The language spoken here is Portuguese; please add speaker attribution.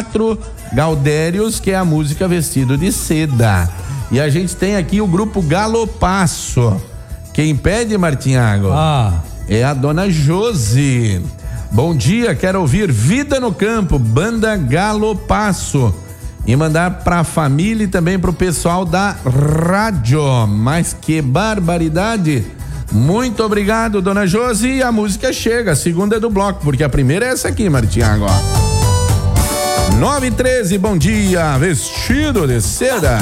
Speaker 1: Gaudérios, que é a música Vestido de Seda. E a gente tem aqui o grupo Galopasso. Quem pede, Martinhago? É a dona Josi. Bom dia, quero ouvir Vida no Campo, banda Galopasso. E mandar pra família e também pro pessoal da rádio. Mas que barbaridade! Muito obrigado, dona Josi. E a música chega, a segunda é do bloco, porque a primeira é essa aqui, Martinhago. 9:13, bom dia, Vestido de Seda.